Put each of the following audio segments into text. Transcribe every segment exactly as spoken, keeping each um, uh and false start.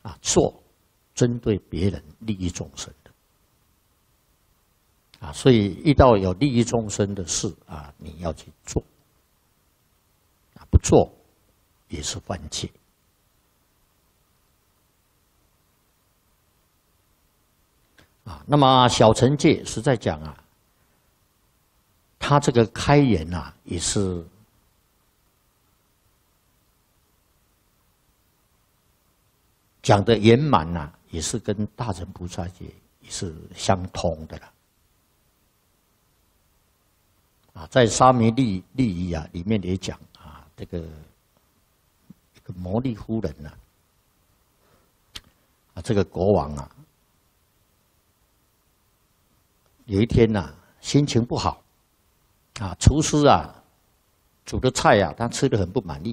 啊做针对别人利益众生的啊，所以遇到有利益众生的事啊，你要去做啊，不做也是犯戒。啊，那么小乘戒实在讲啊，他这个开言啊，也是讲的圆满呐，也是跟大乘菩萨戒也是相通的了。啊，在沙弥利利益啊里面也讲啊，这个这个摩利夫人呐、啊，啊，这个国王啊。有一天呐、啊，心情不好，啊，厨师啊煮的菜啊，他吃得很不满意。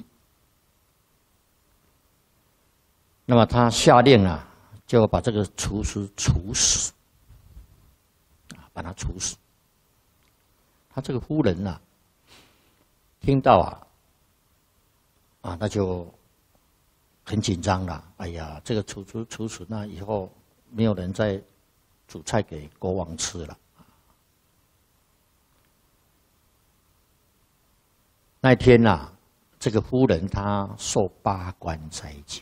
那么他下令啊，就要把这个厨师处死，啊，把他处死。他这个夫人呐、啊，听到啊，啊，那就很紧张了。哎呀，这个厨师处死，那以后没有人再煮菜给国王吃了。那天呐、啊，这个夫人她受八关斋戒，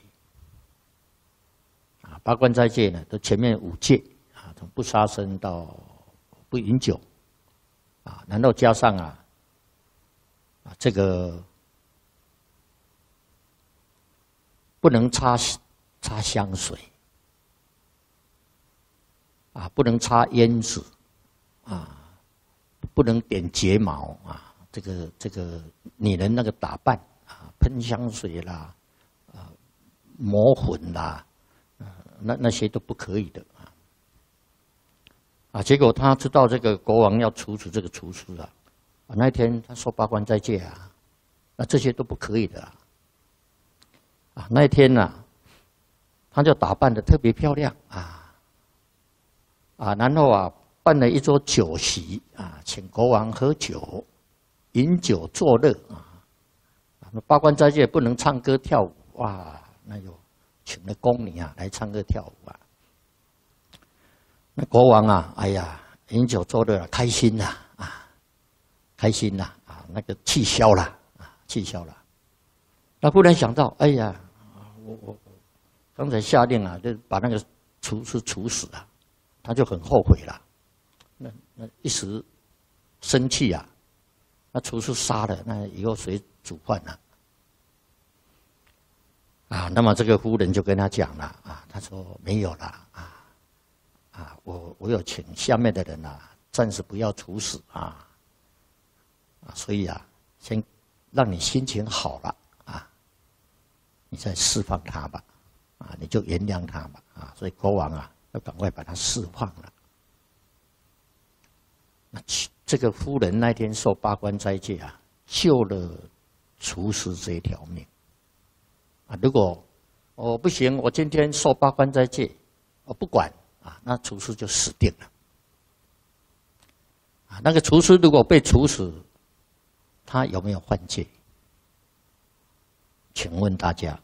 啊，八关斋戒呢，都前面五戒啊，从不杀生到不饮酒，啊，然后加上啊，啊这个不能擦擦香水，啊，不能擦胭脂，啊，不能点睫毛啊。这个这个女人那个打扮啊，喷香水啦，啊，抹粉啦，啊，那那些都不可以的啊。啊，结果他知道这个国王要处死这个厨师啊，啊，那一天他受八关斋戒啊，那这些都不可以的啊。啊，那一天呢、啊，他就打扮得特别漂亮啊，啊，然后啊办了一桌酒席啊，请国王喝酒。饮酒作乐啊！八关斋戒不能唱歌跳舞哇，那就请了宫女啊来唱歌跳舞啊。那国王啊，哎呀，饮酒作乐啊，开心呐 啊, 啊，开心呐 啊, 啊，那个气消了啊，气消了。那忽然想到，哎呀，我我刚才下令啊，就把那个厨师处死了，他就很后悔了。那那一时生气啊。那厨师杀了，那以后谁煮饭呢？啊，那么这个夫人就跟他讲了啊，他说没有了啊，啊，我我有请下面的人啊，暂时不要处死啊，啊，所以啊，先让你心情好了啊，你再释放他吧，啊，你就原谅他吧，啊，所以国王啊，要赶快把他释放了。那这个夫人那天受八关斋戒啊，救了厨师这一条命啊。如果我、哦、不行，我今天受八关斋戒，我不管啊，那厨师就死定了啊。那个厨师如果被处死，他有没有犯戒？请问大家，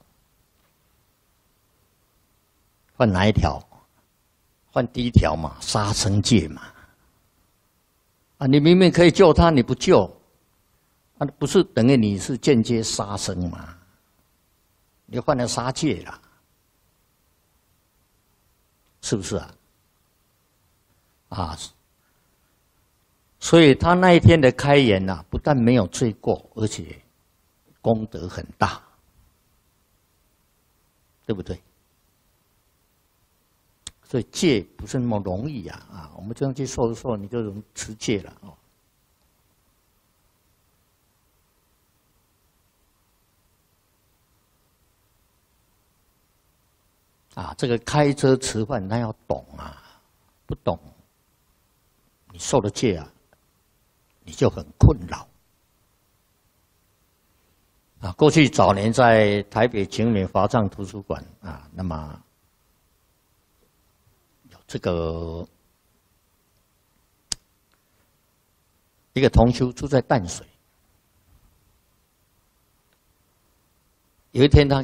犯哪一条？犯第一条嘛，杀生戒嘛。啊，你明明可以救他，你不救，啊，不是等于你是间接杀生吗？你犯了杀戒了，是不是啊？啊，所以他那一天的开言呐、啊，不但没有罪过，而且功德很大，对不对？所以戒不是那么容易呀、啊！啊，我们这样去受一受，你就能持戒了哦。啊，这个开车吃饭，那要懂啊，不懂，你受了戒啊，你就很困扰。啊，过去早年在台北景美华藏图书馆啊，那么。这个一个同修住在淡水，有一天他